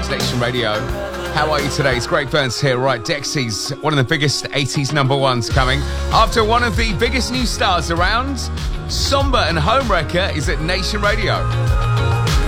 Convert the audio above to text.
to Nation Radio. How are you today? It's Greg Burns here. Right, Dexys, one of the biggest 80s number ones coming. After one of the biggest new stars around, Somber and Homewrecker is at Nation Radio.